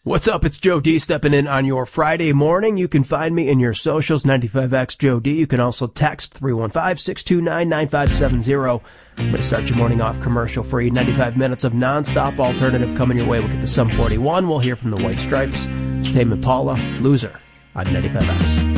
What's up? It's Joe D stepping in on your Friday morning. You can find me in your socials, 95X Joe D. You can also text 315-629-9570. I'm going to start your morning off commercial-free. 95 minutes of nonstop alternative coming your way. We'll get to Sum 41. We'll hear from the White Stripes. It's Tame Impala, Loser, on 95X.